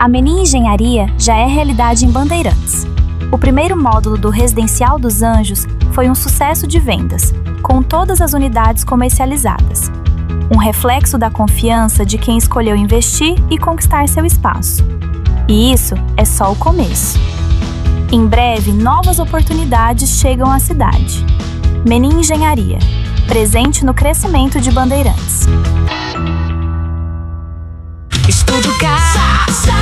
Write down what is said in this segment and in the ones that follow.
A Menin Engenharia já é realidade em Bandeirantes. O primeiro módulo do Residencial dos Anjos foi um sucesso de vendas, com todas as unidades comercializadas. Um reflexo da confiança de quem escolheu investir e conquistar seu espaço. E isso é só o começo. Em breve, novas oportunidades chegam à cidade. Menin Engenharia, presente no crescimento de Bandeirantes. Estudo Casa.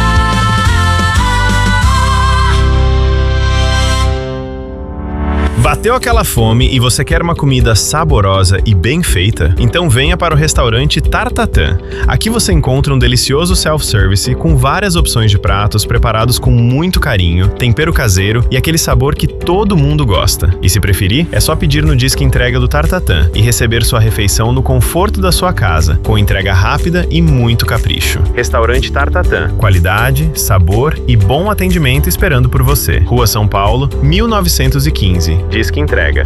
Bateu aquela fome e você quer uma comida saborosa e bem feita? Então venha para o restaurante Tartatã. Aqui você encontra um delicioso self-service com várias opções de pratos preparados com muito carinho, tempero caseiro e aquele sabor que todo mundo gosta. E se preferir, é só pedir no Disque Entrega do Tartatã e receber sua refeição no conforto da sua casa, com entrega rápida e muito capricho. Restaurante Tartatã. Qualidade, sabor e bom atendimento esperando por você. Rua São Paulo, 1915. Disque Entrega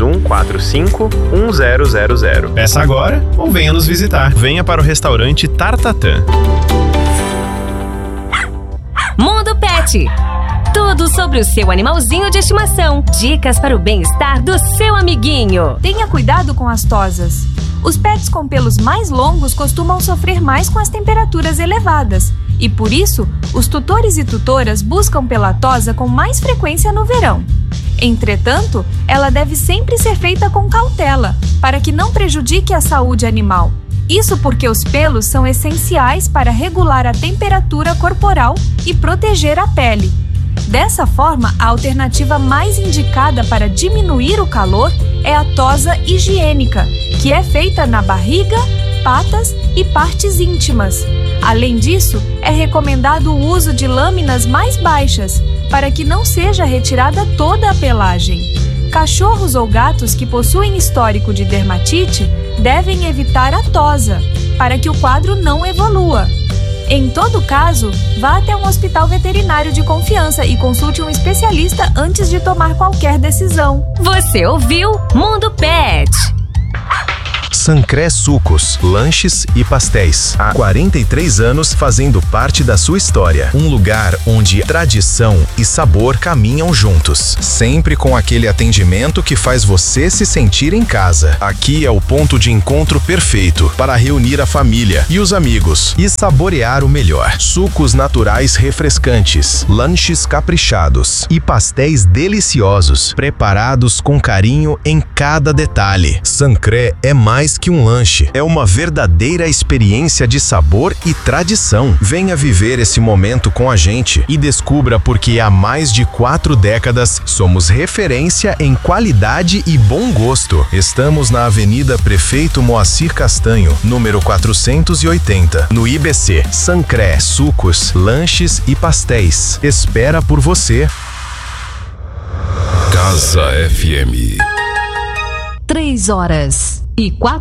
3145-1000. Peça agora ou venha nos visitar. Venha para o restaurante Tartatã. Mundo Pet. Tudo sobre o seu animalzinho de estimação. Dicas para o bem-estar do seu amiguinho. Tenha cuidado com as tosas. Os pets com pelos mais longos costumam sofrer mais com as temperaturas elevadas. E por isso, os tutores e tutoras buscam pela tosa com mais frequência no verão. Entretanto, ela deve sempre ser feita com cautela, para que não prejudique a saúde animal. Isso porque os pelos são essenciais para regular a temperatura corporal e proteger a pele. Dessa forma, a alternativa mais indicada para diminuir o calor é a tosa higiênica, que é feita na barriga, patas e partes íntimas. Além disso, é recomendado o uso de lâminas mais baixas, para que não seja retirada toda a pelagem. Cachorros ou gatos que possuem histórico de dermatite devem evitar a tosa, para que o quadro não evolua. Em todo caso, vá até um hospital veterinário de confiança e consulte um especialista antes de tomar qualquer decisão. Você ouviu Mundo Pet. Sancré Sucos, lanches e pastéis. Há 43 anos fazendo parte da sua história. Um lugar onde tradição e sabor caminham juntos. Sempre com aquele atendimento que faz você se sentir em casa. Aqui é o ponto de encontro perfeito para reunir a família e os amigos e saborear o melhor. Sucos naturais refrescantes, lanches caprichados e pastéis deliciosos, preparados com carinho em cada detalhe. Sancré é mais que um lanche, é uma verdadeira experiência de sabor e tradição. Venha viver esse momento com a gente e descubra porque há mais de 4 décadas somos referência em qualidade e bom gosto. Estamos na Avenida Prefeito Moacir Castanho, número 480, no IBC. Sancré Sucos, lanches e pastéis. Espera por você. Casa FM. 3 horas e 4